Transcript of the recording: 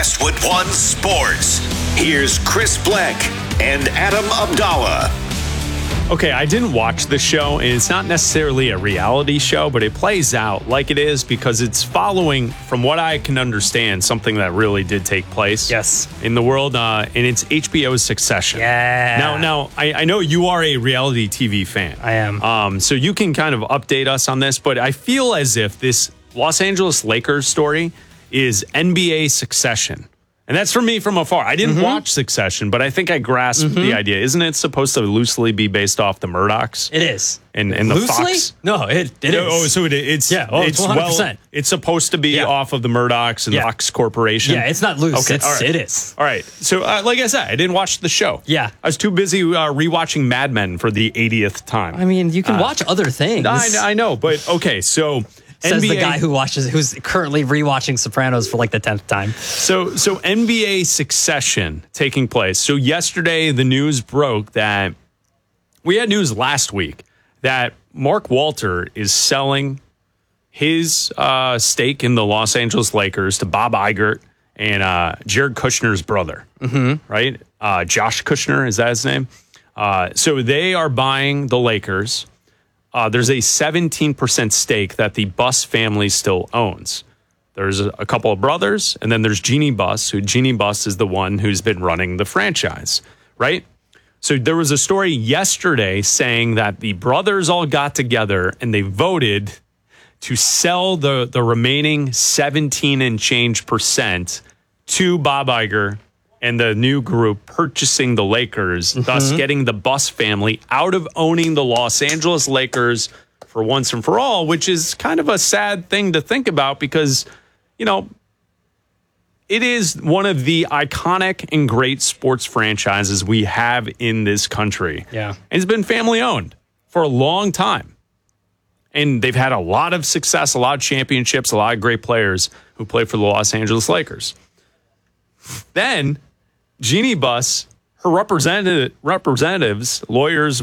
Westwood One Sports. Here's Chris Bleck and Adam Abdallah. Okay, I didn't watch the show, and it's not necessarily a reality show, but it plays out like it is because it's following, from what I can understand, something that really did take place in the world, and it's HBO's Succession. Yeah. Now, I know you are a reality TV fan. I am. So you can kind of update us on this, but I feel as if this Los Angeles Lakers story is NBA Succession. And that's from me from afar. I didn't watch Succession, but I think I grasped the idea. Isn't it supposed to loosely be based off the Murdochs? It is. And the Loosely? Fox? No, it is. Oh, so it's it's 100%. It's supposed to be off of the Murdochs and Fox Corporation. Yeah, it's not loose. Okay, all right. It is. All right. So, like I said, I didn't watch the show. Yeah. I was too busy rewatching Mad Men for the 80th time. I mean, you can watch other things. I know, but okay, so... Says NBA, the guy who's currently rewatching Sopranos for like the 10th time. So NBA Succession taking place. So yesterday the news broke that we had news last week that Mark Walter is selling his stake in the Los Angeles Lakers to Bob Iger and Jared Kushner's brother. Right? Josh Kushner, is that his name? So they are buying the Lakers. There's a 17% stake that the Buss family still owns. There's a couple of brothers, and then there's Jeannie Buss, who Jeannie Buss is the one who's been running the franchise, right? So there was a story yesterday saying that the brothers all got together and they voted to sell the remaining 17 and change percent to Bob Iger and the new group purchasing the Lakers, thus getting the Buss family out of owning the Los Angeles Lakers for once and for all, which is kind of a sad thing to think about because, you know, it is one of the iconic and great sports franchises we have in this country. Yeah. And it's been family owned for a long time. And they've had a lot of success, a lot of championships, a lot of great players who play for the Los Angeles Lakers. Then Jeannie Buss, her representatives, lawyers,